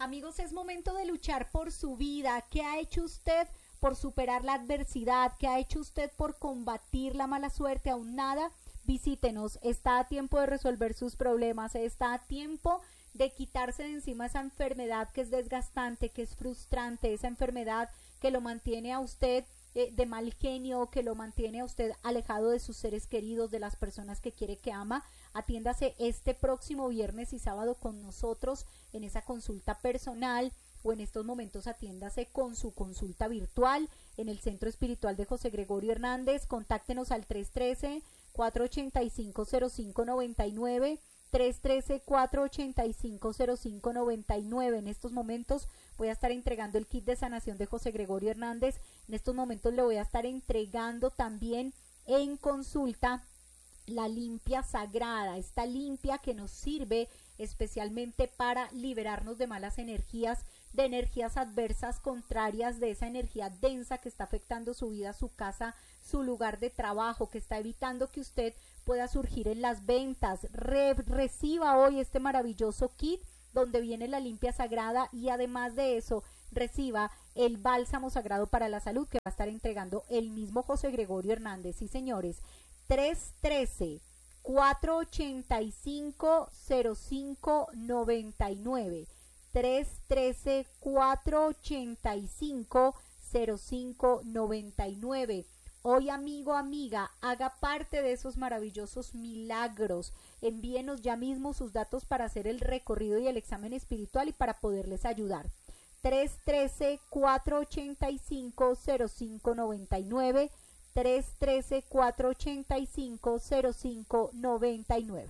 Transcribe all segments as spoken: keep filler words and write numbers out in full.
Amigos, es momento de luchar por su vida. ¿Qué ha hecho usted por superar la adversidad? ¿Qué ha hecho usted por combatir la mala suerte? Aún nada. Visítenos, está a tiempo de resolver sus problemas, está a tiempo de quitarse de encima esa enfermedad que es desgastante, que es frustrante, esa enfermedad que lo mantiene a usted eh, de mal genio, que lo mantiene a usted alejado de sus seres queridos, de las personas que quiere, que ama. Atiéndase este próximo viernes y sábado con nosotros en esa consulta personal, o en estos momentos atiéndase con su consulta virtual en el Centro Espiritual de José Gregorio Hernández. Contáctenos al tres uno tres, cuatro ocho cinco, cero cinco nueve nueve, tres uno tres, cuatro ocho cinco, cero cinco nueve nueve. En estos momentos voy a estar entregando el kit de sanación de José Gregorio Hernández. En estos momentos le voy a estar entregando también en consulta la limpia sagrada, esta limpia que nos sirve especialmente para liberarnos de malas energías, de energías adversas, contrarias, de esa energía densa que está afectando su vida, su casa, su lugar de trabajo, que está evitando que usted pueda surgir en las ventas. Re reciba hoy este maravilloso kit donde viene la limpia sagrada, y además de eso reciba el bálsamo sagrado para la salud que va a estar entregando el mismo José Gregorio Hernández. Sí, señores, tres uno tres, cuatro ocho cinco, cero cinco nueve nueve, tres uno tres, cuatro ocho cinco, cero cinco nueve nueve. Hoy, amigo, amiga, haga parte de esos maravillosos milagros. Envíenos ya mismo sus datos para hacer el recorrido y el examen espiritual y para poderles ayudar. tres uno tres, cuatro ocho cinco, cero cinco nueve nueve, tres uno tres, cuatro ocho cinco, cero cinco nueve nueve.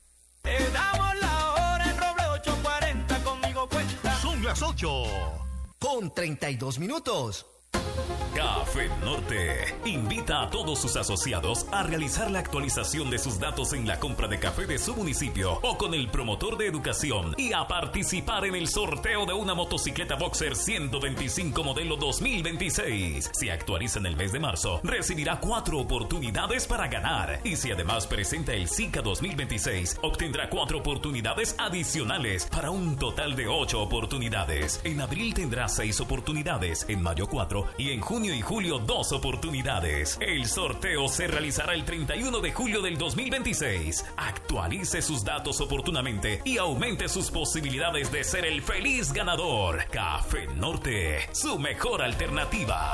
Te damos la hora en Roble ocho cuarenta, conmigo cuenta. Son las ocho con treinta y dos minutos. Café Norte invita a todos sus asociados a realizar la actualización de sus datos en la compra de café de su municipio o con el promotor de educación y a participar en el sorteo de una motocicleta Boxer ciento veinticinco modelo dos mil veintiséis. Si actualiza en el mes de marzo, recibirá cuatro oportunidades para ganar, y si además presenta el SICA dos mil veintiséis, obtendrá cuatro oportunidades adicionales para un total de ocho oportunidades. En abril tendrá seis oportunidades, en mayo cuatro y en junio y julio dos oportunidades. El sorteo se realizará el treinta y uno de julio del dos mil veintiséis. Actualice sus datos oportunamente y aumente sus posibilidades de ser el feliz ganador. Café Norte, su mejor alternativa.